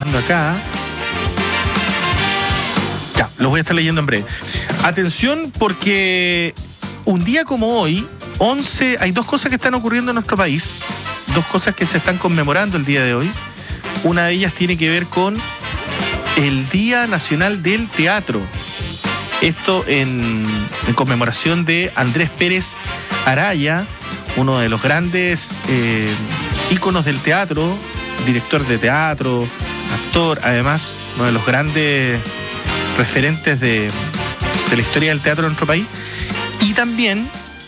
buscando acá. Ya, los voy a estar leyendo en breve. Atención, porque un día como hoy, hay dos cosas que están ocurriendo en nuestro país, dos cosas que se están conmemorando el día de hoy. Una de ellas tiene que ver con el Día Nacional del Teatro. Esto en conmemoración de Andrés Pérez Araya, uno de los grandes íconos del teatro, director de teatro, actor, además, uno de los grandes referentes de la historia del teatro en nuestro país. Y también,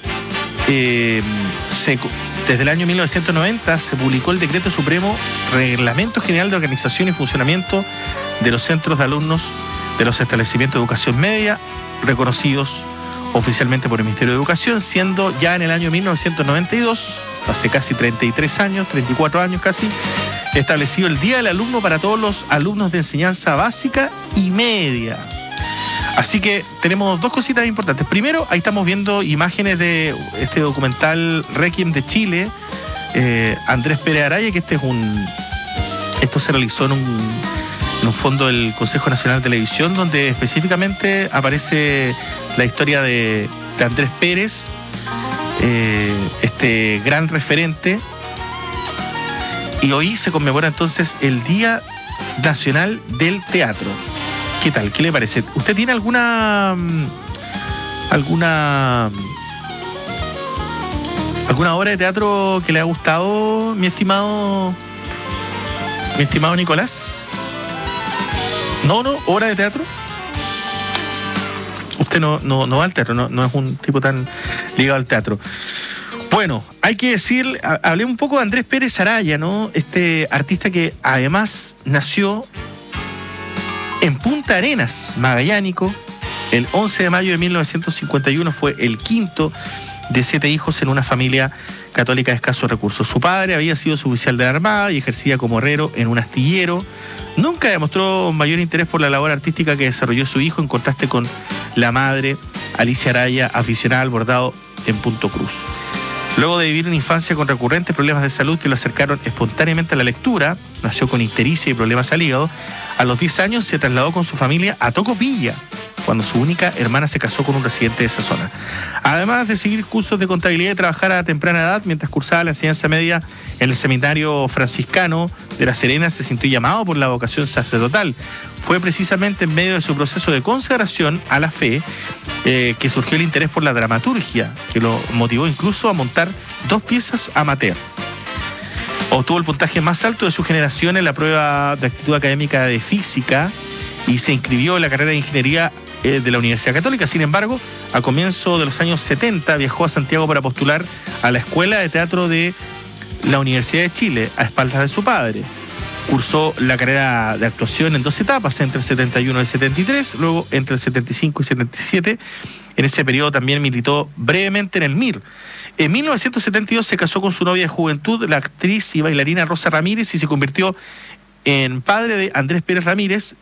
desde el año 1990, se publicó el Decreto Supremo Reglamento General de Organización y Funcionamiento de los Centros de Alumnos de los Establecimientos de Educación Media, reconocidos oficialmente por el Ministerio de Educación, siendo ya en el año 1992, hace casi 33 años, 34 años casi, establecido el Día del Alumno para todos los alumnos de enseñanza básica y media. Así que tenemos dos cositas importantes. Primero, ahí estamos viendo imágenes de este documental Requiem de Chile, Andrés Pérez Araya, que esto se realizó en un fondo del Consejo Nacional de Televisión, donde específicamente aparece la historia de Andrés Pérez, este gran referente. Y hoy se conmemora entonces el Día Nacional del Teatro. ¿Qué tal? ¿Qué le parece? ¿Usted tiene alguna obra de teatro que le ha gustado, mi estimado Nicolás? ¿No? ¿Obra de teatro? Usted no va al teatro, no es un tipo tan ligado al teatro. Bueno, hay que decir, hablé un poco de Andrés Pérez Araya, ¿no? Este artista que además nació en Punta Arenas, Magallánico. El 11 de mayo de 1951 fue el quinto de 7 hijos en una familia católica de escasos recursos. Su padre había sido suboficial de la Armada y ejercía como herrero en un astillero. Nunca demostró mayor interés por la labor artística que desarrolló su hijo, en contraste con la madre, Alicia Araya, aficionada al bordado en Punto Cruz. Luego de vivir una infancia con recurrentes problemas de salud que lo acercaron espontáneamente a la lectura, nació con ictericia y problemas al hígado. A los 10 años se trasladó con su familia a Tocopilla, cuando su única hermana se casó con un residente de esa zona. Además de seguir cursos de contabilidad y trabajar a temprana edad, mientras cursaba la enseñanza media en el seminario franciscano de La Serena, se sintió llamado por la vocación sacerdotal. Fue precisamente en medio de su proceso de consagración a la fe que surgió el interés por la dramaturgia, que lo motivó incluso a montar 2 piezas amateur. Obtuvo el puntaje más alto de su generación en la prueba de actitud académica de física y se inscribió en la carrera de ingeniería de la Universidad Católica. Sin embargo, a comienzos de los años 70 viajó a Santiago para postular a la Escuela de Teatro de la Universidad de Chile, a espaldas de su padre. Cursó la carrera de actuación en 2 etapas, entre el 71 y el 73, luego entre el 75 y 77. En ese periodo también militó brevemente en el MIR. En 1972 se casó con su novia de juventud, la actriz y bailarina Rosa Ramírez, y se convirtió en padre de Andrés Pérez Ramírez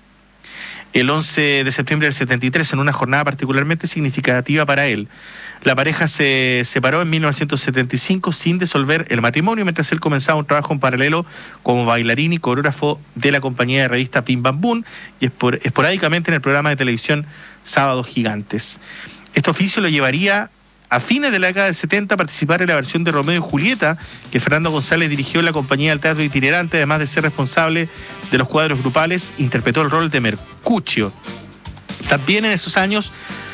el 11 de septiembre del 73, en una jornada particularmente significativa para él. La pareja se separó en 1975 sin disolver el matrimonio, mientras él comenzaba un trabajo en paralelo como bailarín y coreógrafo de la compañía de revista Bim Bam Boom y esporádicamente en el programa de televisión Sábados Gigantes. Este oficio lo llevaría a fines de la década del 70 a participar en la versión de Romeo y Julieta que Fernando González dirigió en la compañía del teatro itinerante. Además de ser responsable de los cuadros grupales, interpretó el rol de Mercucio. También en esos años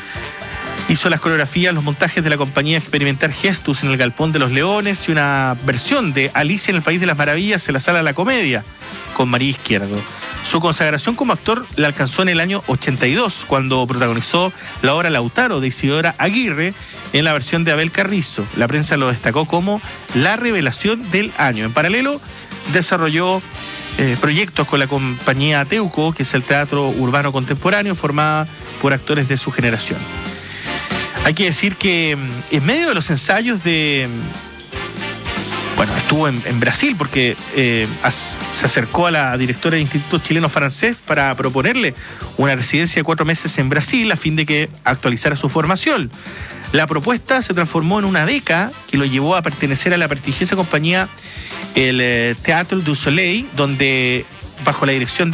hizo las coreografías, los montajes de la compañía experimental Gestus en el Galpón de los Leones y una versión de Alicia en el País de las Maravillas en la Sala de la Comedia con María Izquierdo. Su consagración como actor la alcanzó en el año 82, cuando protagonizó la obra Lautaro de Isidora Aguirre en la versión de Abel Carrizo. La prensa lo destacó como la revelación del año. En paralelo, desarrolló proyectos con la compañía Teuco, que es el teatro urbano contemporáneo formada por actores de su generación. Hay que decir que en medio de los ensayos estuvo en Brasil porque se acercó a la directora del Instituto Chileno Francés para proponerle una residencia de 4 meses en Brasil a fin de que actualizara su formación. La propuesta se transformó en una beca que lo llevó a pertenecer a la prestigiosa compañía el Théâtre du Soleil, donde bajo la dirección de